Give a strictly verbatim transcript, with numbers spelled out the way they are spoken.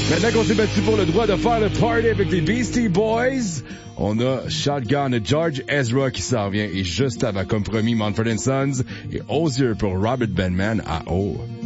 Maintenant qu'on s'est battu pour le droit de faire le party avec les Beastie Boys, on a Shotgun de George Ezra qui s'en vient. Et juste avant, comme promis, Mumford and Sons et Osier pour Robert Benman à O.